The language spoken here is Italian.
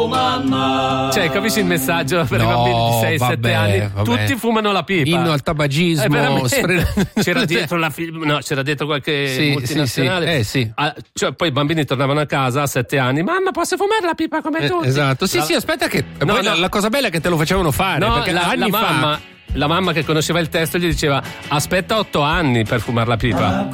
mamma. Cioè, capisci il messaggio per i bambini di 6-7 anni? Tutti fumano la pipa. Inno al tabagismo. C'era dietro c'era dietro qualche multinazionale. Sì. Cioè, poi i bambini tornavano a casa a 7 anni. Mamma, posso fumare la pipa come tutti? Esatto. Sì, aspetta che poi la cosa bella è che te lo facevano fare. No, perché anni fa. La mamma che conosceva il testo gli diceva: aspetta 8 anni per fumare la pipa.